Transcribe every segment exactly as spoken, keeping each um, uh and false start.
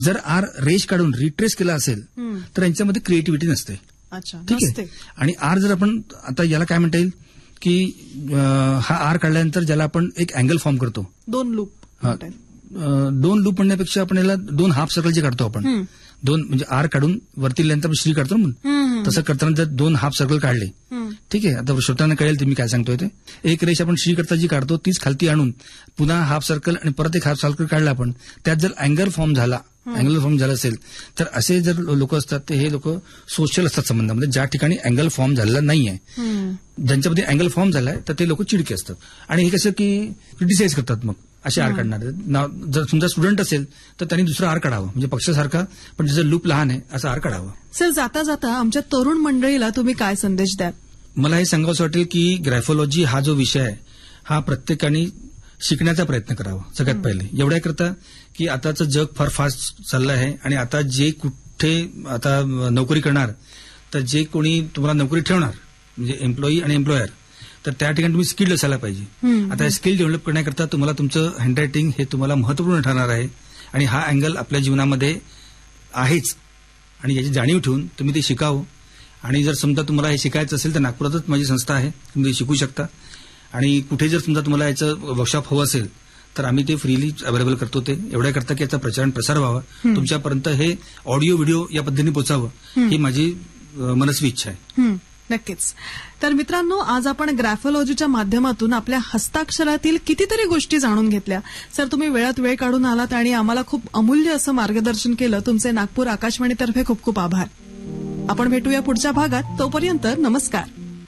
जर आर रेश काढून रिट्रेस केला असेल तर यांच्यामध्ये क्रिएटिव्हिटी नसते. अच्छा, ठीक आहे. आणि आर जर आपण आता याला काय म्हणता येईल की अं, हा आर काढल्यानंतर ज्याला आपण एक अँगल फॉर्म करतो, दोन लूप, दोन लूप म्हणण्यापेक्षा आपण याला दोन हाफ सर्कल जे काढतो आपण, दोन म्हणजे आर काढून वरती लिहिल्यानंतर श्री काढतो ना, तसं करताना जर दोन हाफ सर्कल काढले, ठीक आहे, आता श्रोत्यांना कळेल ते मी काय सांगतोय ते. एक रेष आपण श्री करता जी काढतो तीच खालती आणून पुन्हा हाफ सर्कल आणि परत एक हाफ सर्कल काढला आपण, त्यात जर अँगल फॉर्म झाला, अँगल फॉर्म झाला असेल तर असे जर लोक असतात ते हे लोक सोशल असतात संबंधामध्ये, ज्या ठिकाणी अँगल फॉर्म झालेला नाहीये, ज्यांच्यामध्ये अँगल फॉर्म झालाय तर ते लोक चिडके असतात आणि हे कसं की क्रिटिसाइज करतात. मग असे आर काढणार, जर समजा स्टुडंट असेल तर त्यांनी दुसरा आर काढावा, म्हणजे पक्षासारखा पण ज्याचं लूप लहान आहे असा आर काढावा. सर, जाता जाता आमच्या तरुण मंडळीला तुम्ही काय संदेश द्याल? मला हे सांगावंसं वाटेल की ग्राफोलॉजी हा जो विषय आहे हा प्रत्येकाने शिकण्याचा प्रयत्न करावा. सगळ्यात पहिले एवढ्या करता की आताचं जग फार फास्ट चाललं आहे आणि आता जे कुठे आता नोकरी करणार तर जे कोणी तुम्हाला नोकरी ठेवणार म्हणजे एम्प्लॉई आणि एम्प्लॉयर, तर त्या ठिकाणी तुम्ही स्किल्ड असायला पाहिजे. आता स्किल डेव्हलप करण्याकरता तुम्हाला तुमचं हँडरायटिंग हे तुम्हाला महत्वपूर्ण ठरणार आहे आणि हा अँगल आपल्या जीवनामध्ये आहेच आणि याची जाणीव ठेवून तुम्ही ते शिकावं. आणि जर समजा तुम्हाला हे शिकायचं असेल तर नागपुरातच माझी संस्था आहे, तुम्ही ते शिकू शकता. आणि कुठे जर समजा तुम्हाला याचं वर्कशॉप हवं असेल तर आम्ही ते फ्रीली अवेलेबल करतो. ते एवढ्या करता की याचा प्रचार प्रसार व्हावा, तुमच्यापर्यंत हे ऑडिओ व्हिडिओ या पद्धतीने पोचावं ही माझी मनस्वी इच्छा आहे. नक्कीच. तर मित्रांनो, आज आपण ग्राफोलॉजीच्या माध्यमातून आपल्या हस्ताक्षरातील कितीतरी गोष्टी जाणून घेतल्या. सर, तुम्ही वेळात वेळ काढून आलात आणि आम्हाला खूप अमूल्य असं मार्गदर्शन केलं. तुमचे नागपूर आकाशवाणीतर्फे खूप खूप आभार. आपण भेटूया पुढच्या भागात. तोपर्यंत नमस्कार.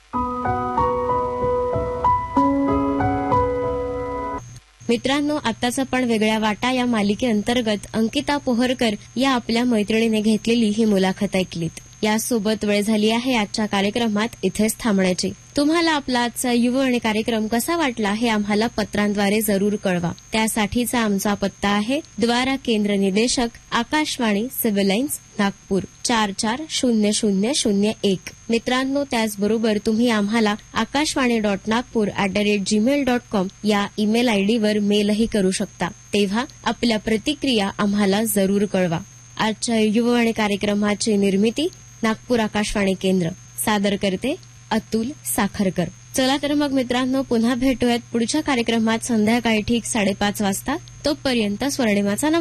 मित्रांनो, आताच आपण वेगळ्या वाटा या मालिकेअंतर्गत अंकिता पोहरकर या आपल्या मैत्रिणीने घेतलेली ही मुलाखत ऐकलीत. यासोबत वेळ झाली आहे आजच्या कार्यक्रमात इथेच थांबण्याची. तुम्हाला आपला आजचा युववाणी कार्यक्रम कसा वाटला हे आम्हाला पत्रांद्वारे जरूर कळवा. त्यासाठीचा आमचा पत्ता आहे द्वारा केंद्र निदेशक, आकाशवाणी, सिव्हिल लाईन्स, नागपूर चार चार शून्य शून्य शून्य एक. मित्रांनो, त्याचबरोबर तुम्ही आम्हाला Akashvani dot Nagpur at the rate Gmail dot com या ईमेल आयडीवर मेलही करू शकता. तेव्हा आपल्या प्रतिक्रिया आम्हाला जरूर कळवा. आजच्या युववाणी कार्यक्रमाची निर्मिती नागपूर आकाशवाणी केंद्र, सादर करते अतुल साखरकर. चला तर मग मित्रांनो, पुन्हा भेटूयात पुढच्या कार्यक्रमात संध्याकाळी ठीक साडेपाच वाजता. तोपर्यंत स्वर्णिमाचा नमस्कार.